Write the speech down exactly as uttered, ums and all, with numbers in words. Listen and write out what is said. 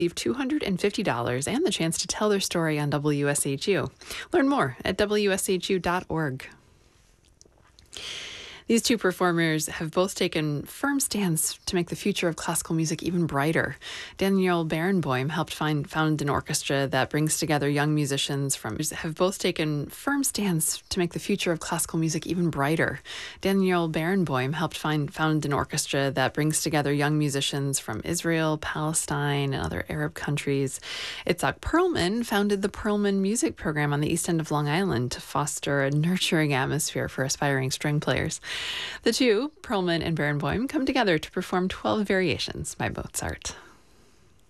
receive two hundred fifty dollars and the chance to tell their story on W S H U. Learn more at W S H U dot org. These two performers have both taken firm stands to make the future of classical music even brighter. Daniel Barenboim helped find, found an orchestra that brings together young musicians from have both taken firm stands to make the future of classical music even brighter. Daniel Barenboim helped find found an orchestra that brings together young musicians from Israel, Palestine, and other Arab countries. Itzhak Perlman founded the Perlman Music Program on the East End of Long Island to foster a nurturing atmosphere for aspiring string players. The two, Perlman and Barenboim, come together to perform twelve variations by Mozart.